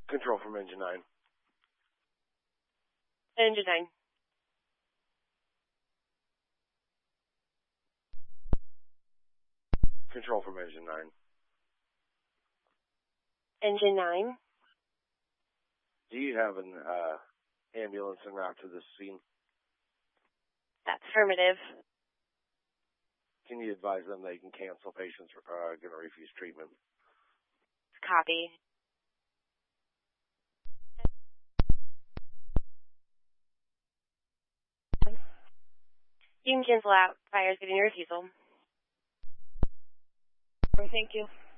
Control from Engine 9. Engine 9. Control from Engine 9. Engine 9. Do you have an ambulance en route to this scene? That's affirmative. Can you advise them they can cancel patients who are going to refuse treatment? Copy. You can cancel out. Fire's getting a refusal. Thank you.